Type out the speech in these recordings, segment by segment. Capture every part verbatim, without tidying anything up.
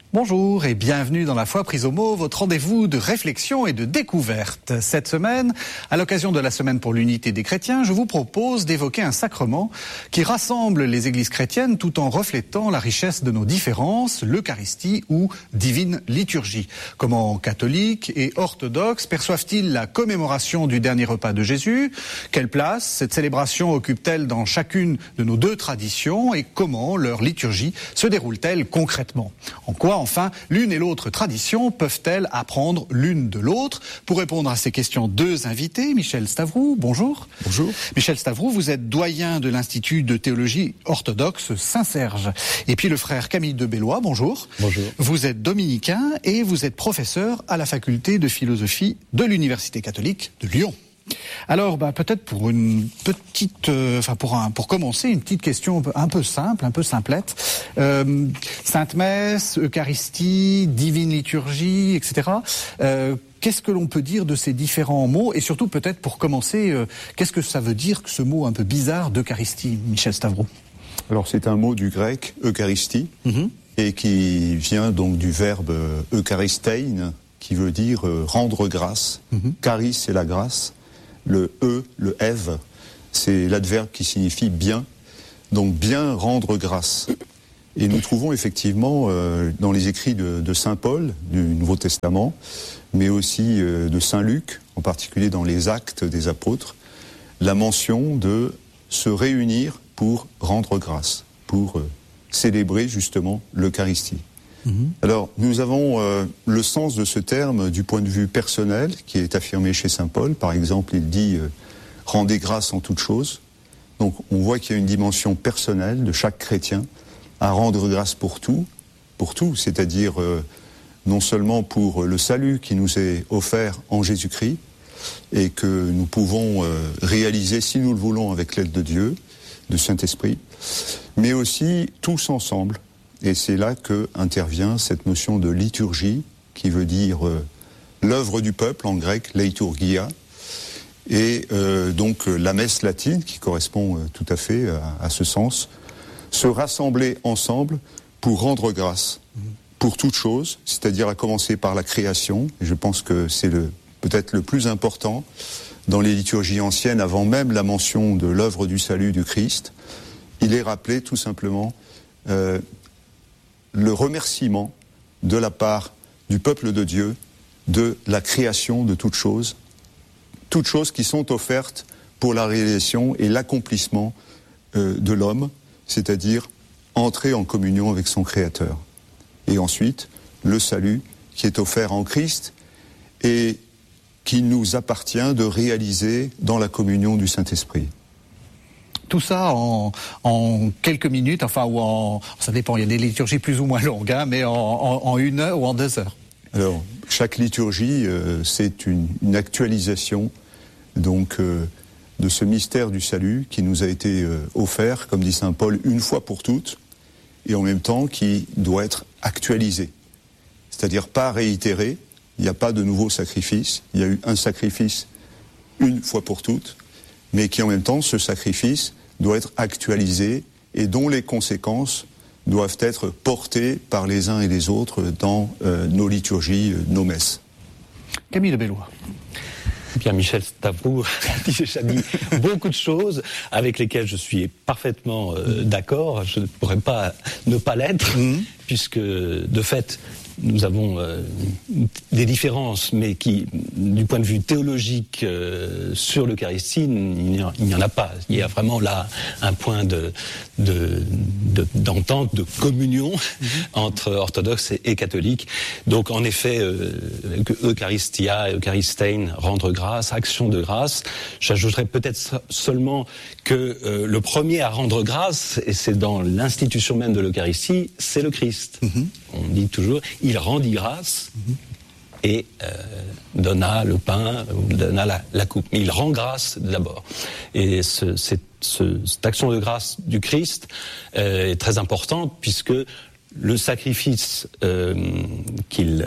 Bonjour et bienvenue dans La Foi prise au mot, votre rendez-vous de réflexion et de découverte. Cette semaine, à l'occasion de la Semaine pour l'unité des chrétiens, je vous propose d'évoquer un sacrement qui rassemble les églises chrétiennes tout en reflétant la richesse de nos différences, l'Eucharistie ou divine liturgie. Comment catholiques et orthodoxes perçoivent-ils la commémoration du dernier repas de Jésus? Quelle place cette célébration occupe-t-elle dans chacune de nos deux traditions et comment leur liturgie se déroule-t-elle concrètement? En quoi enfin, l'une et l'autre tradition peuvent-elles apprendre l'une de l'autre? Pour répondre à ces questions, deux invités. Michel Stavroux, bonjour. Bonjour. Michel Stavroux, vous êtes doyen de l'Institut de théologie orthodoxe Saint-Serge. Et puis le frère Camille de Bellois, bonjour. Bonjour. Vous êtes dominicain et vous êtes professeur à la faculté de philosophie de l'Université catholique de Lyon. Alors, bah, peut-être pour une petite, euh, enfin pour un, pour commencer, une petite question un peu, un peu simple, un peu simplette. Euh, Sainte Messe, Eucharistie, divine liturgie, et cetera. Euh, qu'est-ce que l'on peut dire de ces différents mots? Et surtout, peut-être pour commencer, euh, qu'est-ce que ça veut dire que ce mot un peu bizarre d'Eucharistie, Michel Stavroux? Alors, c'est un mot du grec Eucharistie mm-hmm. et qui vient donc du verbe eucharistein, qui veut dire euh, rendre grâce. Mm-hmm. Charis, c'est la grâce. Le E, le Ève, c'est l'adverbe qui signifie bien, donc bien rendre grâce. Et nous trouvons effectivement euh, dans les écrits de, de Saint Paul, du Nouveau Testament, mais aussi euh, de Saint Luc, en particulier dans les Actes des Apôtres, la mention de se réunir pour rendre grâce, pour euh, célébrer justement l'Eucharistie. Alors, nous avons euh, le sens de ce terme du point de vue personnel, qui est affirmé chez saint Paul. Par exemple, il dit euh, « rendez grâce en toutes choses ». Donc, on voit qu'il y a une dimension personnelle de chaque chrétien à rendre grâce pour tout, pour tout, c'est-à-dire euh, non seulement pour le salut qui nous est offert en Jésus-Christ et que nous pouvons euh, réaliser, si nous le voulons, avec l'aide de Dieu, de Saint-Esprit, mais aussi tous ensemble. Et c'est là que intervient cette notion de liturgie, qui veut dire euh, l'œuvre du peuple, en grec, leiturgia, et euh, donc euh, la messe latine, qui correspond euh, tout à fait à, à ce sens, se rassembler ensemble pour rendre grâce, mmh. pour toute chose, c'est-à-dire à commencer par la création, et je pense que c'est le, peut-être le plus important dans les liturgies anciennes, avant même la mention de l'œuvre du salut du Christ, il est rappelé tout simplement euh, le remerciement de la part du peuple de Dieu de la création de toutes choses, toutes choses qui sont offertes pour la réalisation et l'accomplissement euh, de l'homme, c'est-à-dire entrer en communion avec son Créateur. Et ensuite, le salut qui est offert en Christ et qui nous appartient de réaliser dans la communion du Saint-Esprit. Tout ça en, en quelques minutes, enfin, ou en, ça dépend, il y a des liturgies plus ou moins longues, hein, mais en, en, en une heure ou en deux heures. Alors, chaque liturgie, euh, c'est une, une actualisation, donc, euh, de ce mystère du salut qui nous a été euh, offert, comme dit saint Paul, une fois pour toutes, et en même temps qui doit être actualisé. C'est-à-dire pas réitéré, il n'y a pas de nouveau sacrifice, il y a eu un sacrifice une fois pour toutes, mais qui en même temps, ce sacrifice doit être actualisé et dont les conséquences doivent être portées par les uns et les autres dans euh, nos liturgies, euh, nos messes. Camille de Bellois. Bien, Michel Stavroux a déjà dit beaucoup de choses avec lesquelles je suis parfaitement euh, d'accord. Je ne pourrais pas ne pas l'être, mmh. puisque de fait, nous avons euh, des différences, mais qui, du point de vue théologique, euh, sur l'Eucharistie, il n'y en, en a pas. Il y a vraiment là un point de, de, de, d'entente, de communion mmh. entre orthodoxes et, et catholiques. Donc, en effet, euh, Eucharistia, Eucharistein, rendre grâce, action de grâce. J'ajouterais peut-être seulement que euh, le premier à rendre grâce, et c'est dans l'institution même de l'Eucharistie, c'est le Christ. Mmh. On dit toujours, il rendit grâce mmh. et euh, donna le pain, donna la, la coupe. Mais il rend grâce d'abord. Et ce, cette, ce, cette action de grâce du Christ euh, est très importante, puisque le sacrifice euh, qu'il,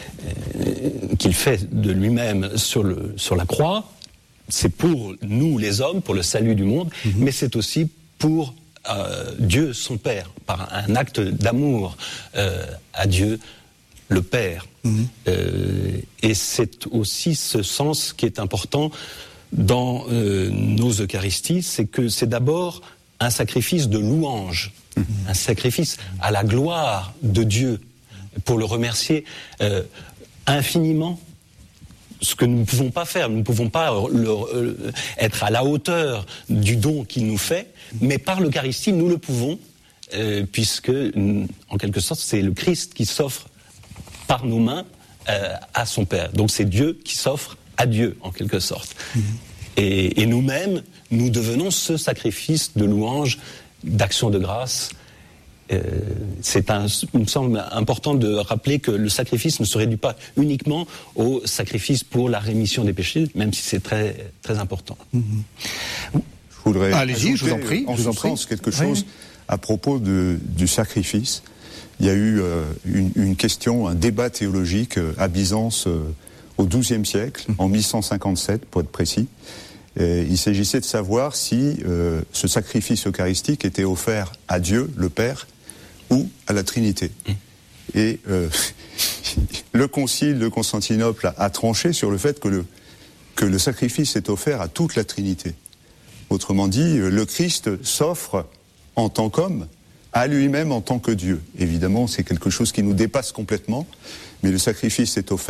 euh, qu'il fait de lui-même sur, le, sur la croix, c'est pour nous les hommes, pour le salut du monde, mmh. mais c'est aussi pour euh, Dieu son Père, par un acte d'amour euh, à Dieu le Père. Mmh. Euh, et c'est aussi ce sens qui est important dans euh, nos Eucharisties, c'est que c'est d'abord un sacrifice de louange, mmh. un sacrifice à la gloire de Dieu, pour le remercier euh, infiniment. Ce que nous ne pouvons pas faire, nous ne pouvons pas le, euh, être à la hauteur du don qu'il nous fait, mais par l'Eucharistie, nous le pouvons, euh, puisque, en quelque sorte, c'est le Christ qui s'offre par nos mains euh, à son Père. Donc c'est Dieu qui s'offre à Dieu, en quelque sorte. Mmh. Et, et nous-mêmes, nous devenons ce sacrifice de louange, d'action de grâce. Euh, c'est un, il me semble important de rappeler que le sacrifice ne se réduit pas uniquement au sacrifice pour la rémission des péchés, même si c'est très, très important. Mmh. Je voudrais Allez-y, je vous en prie, en je vous en ce sens prie. quelque chose oui. à propos de, du sacrifice. Il y a eu euh, une, une question, un débat théologique euh, à Byzance euh, au douzième siècle, mmh. en mille cent cinquante-sept pour être précis. Et il s'agissait de savoir si euh, ce sacrifice eucharistique était offert à Dieu, le Père, ou à la Trinité. Mmh. Et euh, le concile de Constantinople a, a tranché sur le fait que le, que le sacrifice est offert à toute la Trinité. Autrement dit, le Christ s'offre en tant qu'homme à lui-même en tant que Dieu. Évidemment, c'est quelque chose qui nous dépasse complètement, mais le sacrifice est offert